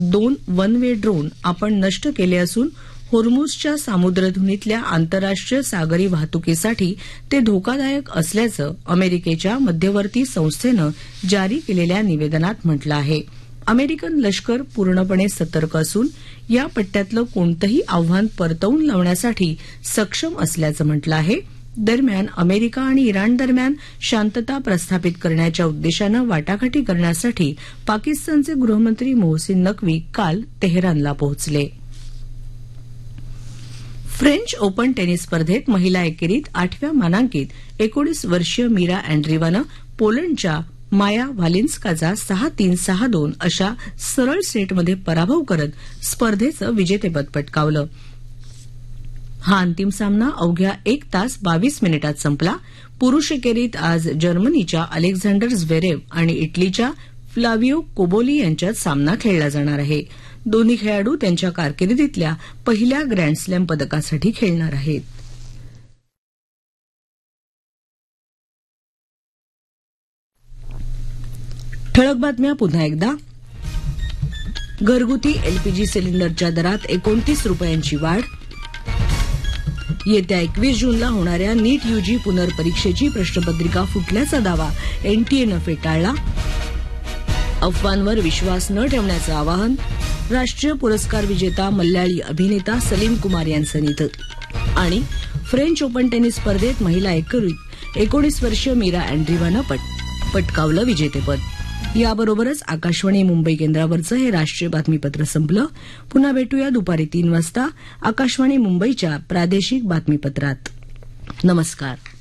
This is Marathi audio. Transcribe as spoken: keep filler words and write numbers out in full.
दोन वन वे ड्रोन आपण नष्ट केले असून होर्मुझच्या सामुद्रधुनीतल्या आंतरराष्ट्रीय सागरी वाहतुकीसाठी ते धोकादायक असल्याचं अमेरिकेच्या मध्यवर्ती संस्थेनं जारी केलेल्या निवेदनात म्हटलं आहे. अमेरिकन लष्कर पूर्णपणे सतर्क असून या पट्ट्यातलं कोणतंही आव्हान परतवून लावण्यासाठी सक्षम असल्याचं म्हटलं आहे. दरम्यान अमेरिका आणि इराण दरम्यान शांतता प्रस्थापित करण्याच्या उद्देशानं वाटाघाटी करण्यासाठी पाकिस्तानचे गृहमंत्री मोहसिन नक्वी काल तेहरानला पोहोचले. फ्रेंच ओपन टेनिस स्पर्धेत महिला एकेरीत आठव्या मानांकित एकोणीस वर्षीय मीरा अँड्रीवानं पोलंडच्या माया व्हालिन्स्काचा सहा तीन सहा दोन अशा सरळ सेटमध्ये पराभव करत स्पर्धेचं विजेतेपद पटकावलं. हा अंतिम सामना अवघ्या एक तास बावीस मिनिटात संपला. पुरुष एकेरीत आज जर्मनीच्या अलेक्झांडर झ्वेरेव आणि इटलीच्या फ्लाविओ कोबोली यांच्यात सामना खेळला जाणार आहे. दोन्ही खेळाडू त्यांच्या कारकिर्दीतल्या पहिल्या ग्रँडस्लॅम पदकासाठी खेळणार आहेत. ठळक बातम्या पुन्हा एकदा. घरगुती एलपीजी सिलेंडरच्या दरात एकोणतीस रुपयांची वाढ. येत्या एकवीस जूनला होणाऱ्या नीट यूजी पुनर्परीक्षेची प्रश्नपत्रिका फुटल्याचा दावा एनटीएनं फेटाळला. अफवांवर विश्वास न ठेवण्याचं आवाहन. राष्ट्रीय पुरस्कार विजेता मल्याळी अभिनेता सलीम कुमार यांचं निधन. आणि फ्रेंच ओपन टेनिस स्पर्धेत महिला एकेरीत एकोणीस वर्षीय मीरा अँड्रीवानं पट, पटकावलं विजेतेपद. याबरोबरच आकाशवाणी मुंबई केंद्रावरचं हे राष्ट्रीय बातमीपत्र संपलं. पुन्हा भेटूया दुपारी तीन वाजता आकाशवाणी मुंबईच्या प्रादेशिक बातमीपत्रात. नमस्कार.